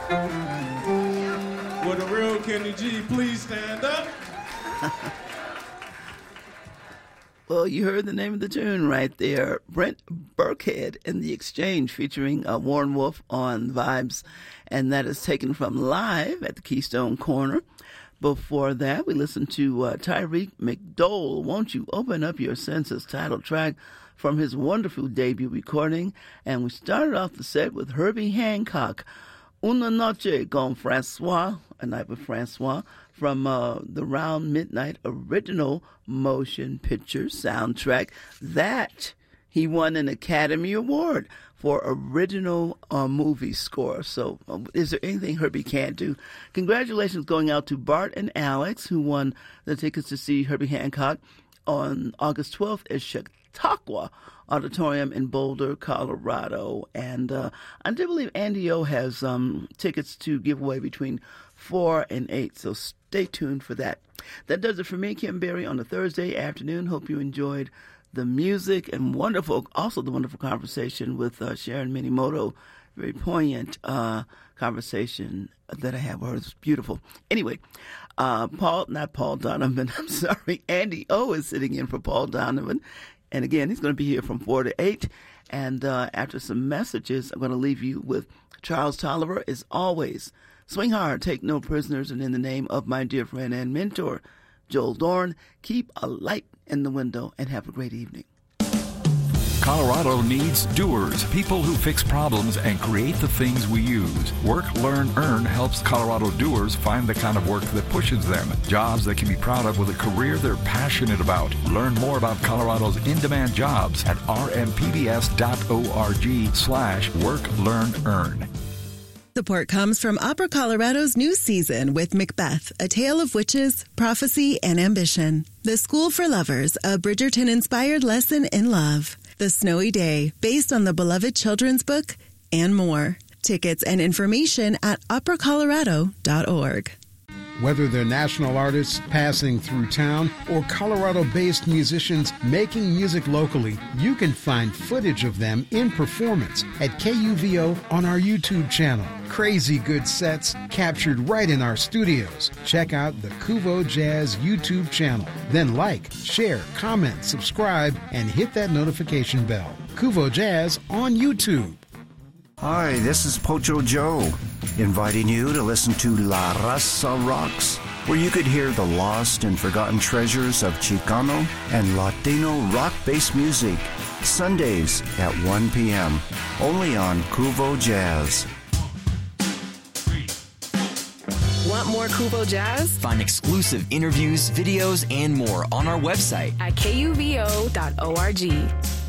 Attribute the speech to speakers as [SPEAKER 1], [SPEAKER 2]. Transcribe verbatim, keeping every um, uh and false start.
[SPEAKER 1] Would a real Kenny G please stand up?
[SPEAKER 2] Well, you heard the name of the tune right there. Brent Burkhead and The Exchange featuring uh, Warren Wolf on Vibes. And that is taken from Live at the Keystone Corner. Before that, we listened to uh, Tyreek McDowell, Won't You Open Up Your Senses, title track from his wonderful debut recording. And we started off the set with Herbie Hancock, Una Noche con Francois, A Night with Francois, from uh, the Round Midnight original motion picture soundtrack that he won an Academy Award for original uh, movie score. So uh, is there anything Herbie can't do? Congratulations going out to Bart and Alex, who won the tickets to see Herbie Hancock on August twelfth at Chautauqua Auditorium in Boulder, Colorado. And uh, I do believe Andy O has um, tickets to give away between four and eight, so stay tuned for that. That does it for me, Kim Berry, on a Thursday afternoon. Hope you enjoyed the music and wonderful, also the wonderful conversation with uh, Sharon Minimoto. Very poignant uh, conversation that I had with her. It was beautiful. Anyway, uh, Paul, not Paul Donovan, I'm sorry, Andy O is sitting in for Paul Donovan. And again, he's going to be here from four to eight. And uh, after some messages, I'm going to leave you with Charles Tolliver, as always. Swing hard, take no prisoners, and in the name of my dear friend and mentor, Joel Dorn, keep a light in the window and have a great evening.
[SPEAKER 3] Colorado needs doers, people who fix problems and create the things we use. Work, Learn, Earn helps Colorado doers find the kind of work that pushes them. Jobs they can be proud of with a career they're passionate about. Learn more about Colorado's in-demand jobs at rmpbs.org slash work, learn, earn.
[SPEAKER 4] Support comes from Opera Colorado's new season with Macbeth, A Tale of Witches, Prophecy, and Ambition. The School for Lovers, a Bridgerton-inspired lesson in love. The Snowy Day, based on the beloved children's book, and more. Tickets and information at opera colorado dot org.
[SPEAKER 5] Whether they're national artists passing through town or Colorado-based musicians making music locally, you can find footage of them in performance at K U V O on our YouTube channel. Crazy good sets captured right in our studios. Check out the Kuvo Jazz YouTube channel. Then like, share, comment, subscribe, and hit that notification bell. Kuvo Jazz on YouTube.
[SPEAKER 6] Hi, this is Pocho Joe, inviting you to listen to La Raza Rocks, where you could hear the lost and forgotten treasures of Chicano and Latino rock-based music, Sundays at one p.m., only on Kuvo Jazz.
[SPEAKER 7] Want more Kuvo Jazz?
[SPEAKER 8] Find exclusive interviews, videos, and more on our website
[SPEAKER 7] at K U V O dot org.